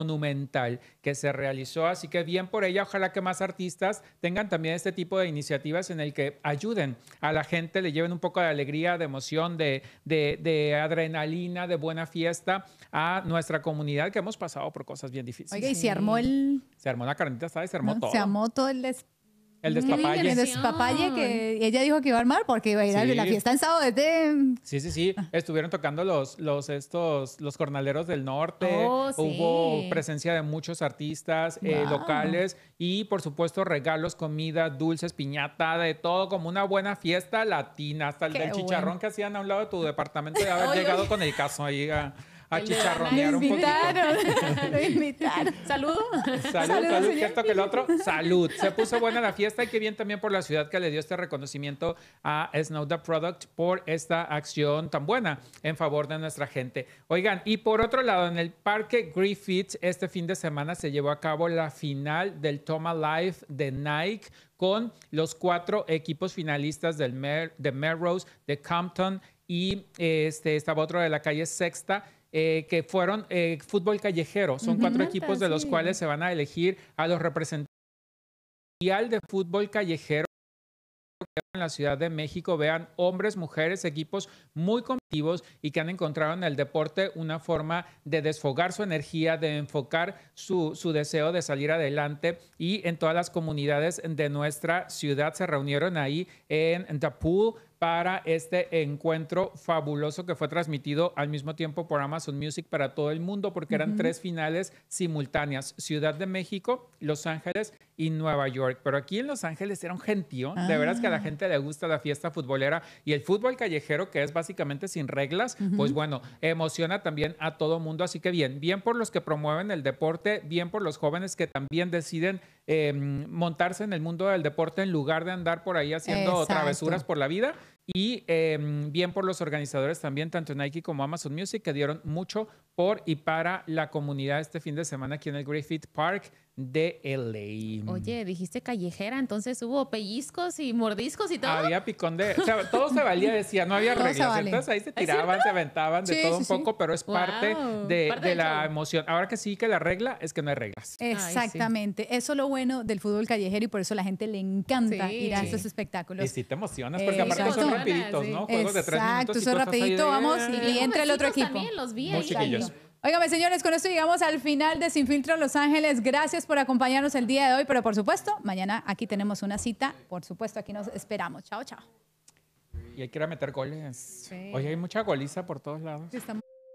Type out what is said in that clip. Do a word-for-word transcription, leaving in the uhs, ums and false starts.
monumental que se realizó, así que bien por ella, ojalá que más artistas tengan también este tipo de iniciativas en el que ayuden a la gente, le lleven un poco de alegría, de emoción, de, de, de adrenalina, de buena fiesta a nuestra comunidad que hemos pasado por cosas bien difíciles. Oiga, y se armó el... Se armó la carnita asada y se armó ¿no? todo. Se armó todo el... Des... El ¿Qué dije? El despapalle. despapalle que ella dijo que iba a armar porque iba a ir a Sí. la fiesta en sábado desde... Sí, sí, sí. Estuvieron tocando los, los, estos, los jornaleros del norte. Oh, sí. Hubo presencia de muchos artistas eh, Wow. locales y, por supuesto, regalos, comida, dulces, piñata, de todo, como una buena fiesta latina. Hasta el Qué del chicharrón bueno. que hacían a un lado de tu departamento de haber Oye, llegado oye. con el caso ahí a, a El de la chicharronear Lo un poquito. invitaron, lo invitaron. Salud. Salud, Salud, salud, señor. que esto que el otro. Salud. Se puso buena la fiesta y qué bien también por la ciudad que le dio este reconocimiento a Snow the Product por esta acción tan buena en favor de nuestra gente. Oigan, y por otro lado, en el Parque Griffith este fin de semana se llevó a cabo la final del Toma Life de Nike con los cuatro equipos finalistas del Mer, de Melrose, de Compton y este, estaba otro de la calle Sexta. Eh, que fueron eh, fútbol callejero. Son Ujú. cuatro Neta, equipos de los sí. cuales se van a elegir a los representantes mundial de fútbol callejero en la Ciudad de México. Vean, hombres, mujeres, equipos muy competitivos y que han encontrado en el deporte una forma de desfogar su energía, de enfocar su, su deseo de salir adelante, y en todas las comunidades de nuestra ciudad se reunieron ahí en The Pool para este encuentro fabuloso que fue transmitido al mismo tiempo por Amazon Music para todo el mundo, porque eran Ujú. tres finales simultáneas: Ciudad de México, Los Ángeles y Nueva York. Pero aquí en Los Ángeles era un gentío, de veras que a la Ah. gente le gusta la fiesta futbolera y el fútbol callejero, que es básicamente sin reglas, pues bueno, emociona también a todo mundo. Así que bien, bien por los que promueven el deporte, bien por los jóvenes que también deciden eh, montarse en el mundo del deporte en lugar de andar por ahí haciendo Exacto. travesuras por la vida. Y eh, bien por los organizadores también, tanto Nike como Amazon Music, que dieron mucho por y para la comunidad este fin de semana aquí en el Griffith Park de L A. Oye, dijiste callejera, entonces hubo pellizcos y mordiscos y todo. Había picón de... O sea, todo se valía, decía, no había Todo se reglas. vale. Entonces ahí se tiraban, se aventaban de Sí, todo sí, un sí. poco, pero es Wow, parte de, parte de del la show. emoción. Ahora que sí que la regla es que no hay reglas. Exactamente. Eso es lo bueno del fútbol callejero y por eso a la gente le encanta Sí. ir a Sí. estos espectáculos. Y sí te emocionas, porque Eh, aparte exacto. son rapiditos, Sí. ¿no? Juegos de tres Exacto, minutos. y eso tú estás ahí rapidito, de- vamos, Y y bien entra el otro jovencitos equipo. también, los vi Muy ahí. chiquillos. Óigame, señores, con esto llegamos al final de Sin Filtro Los Ángeles. Gracias por acompañarnos el día de hoy, pero por supuesto, mañana aquí tenemos una cita. Por supuesto, aquí nos esperamos. Chao, chao. Y hay que ir a meter goles. Sí. Oye, hay mucha goliza por todos lados. Estamos